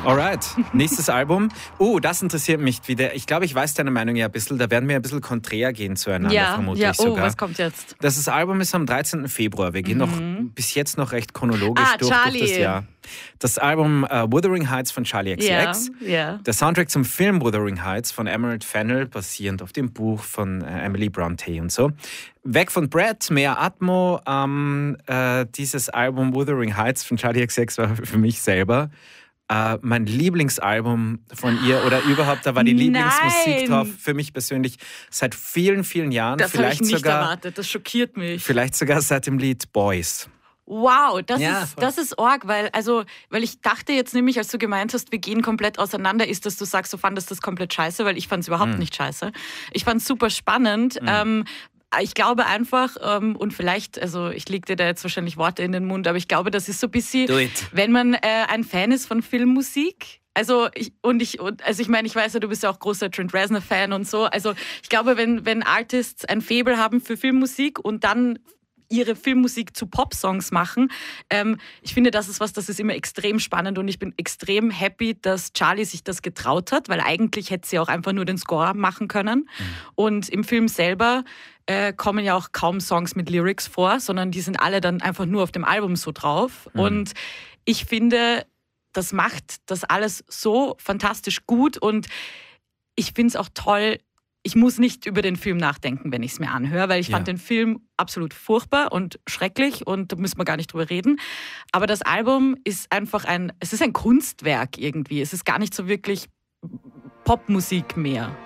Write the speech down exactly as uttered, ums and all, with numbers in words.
Alright, nächstes Album. Oh, das interessiert mich wieder. Ich glaube, ich weiß deine Meinung ja ein bisschen. Da werden wir ein bisschen konträr gehen zueinander, ja, vermutlich ja. Oh, sogar. was kommt jetzt? Das ist Album ist am dreizehnten Februar. Wir gehen mhm. noch bis jetzt noch recht chronologisch ah, durch, durch das Jahr. Das Album uh, Wuthering Heights von Charli X C X. Ja, ja. Der Soundtrack zum Film Wuthering Heights von Emerald Fennell, basierend auf dem Buch von uh, Emily Bronte und so. Weg von Brad, mehr Atmo. Ähm, äh, dieses Album Wuthering Heights von Charli X C X war für mich selber Uh, mein Lieblingsalbum von ihr oder überhaupt, da war die Nein. Lieblingsmusik drauf, für mich persönlich seit vielen, vielen Jahren. Das habe ich nicht sogar, erwartet, das schockiert mich. Vielleicht sogar seit dem Lied Boys. Wow, das, ja, ist, das ist arg, weil, also, weil ich dachte jetzt nämlich, als du gemeint hast, wir gehen komplett auseinander, ist, dass du sagst, du fandest das komplett scheiße, weil ich fand es überhaupt mm. nicht scheiße. Ich fand es super spannend. Mm. Ähm, Ich glaube einfach, ähm, und vielleicht, also ich leg dir da jetzt wahrscheinlich Worte in den Mund, aber ich glaube, das ist so ein bisschen, wenn man äh, ein Fan ist von Filmmusik. Also ich, und ich, und, also ich meine, ich weiß ja, du bist ja auch großer Trent Reznor-Fan und so. Also ich glaube, wenn, wenn Artists ein Faible haben für Filmmusik und dann ihre Filmmusik zu Popsongs machen. Ähm, ich finde, das ist was, das ist immer extrem spannend und ich bin extrem happy, dass Charli sich das getraut hat, weil eigentlich hätte sie auch einfach nur den Score machen können. Mhm. Und im Film selber äh, kommen ja auch kaum Songs mit Lyrics vor, sondern die sind alle dann einfach nur auf dem Album so drauf. Mhm. Und ich finde, das macht das alles so fantastisch gut und ich finde es auch toll. Ich muss nicht über den Film nachdenken, wenn ich es mir anhöre, weil ich ja. fand den Film absolut furchtbar und schrecklich und da müssen wir gar nicht drüber reden. Aber das Album ist einfach ein, es ist ein Kunstwerk irgendwie. Es ist gar nicht so wirklich Popmusik mehr.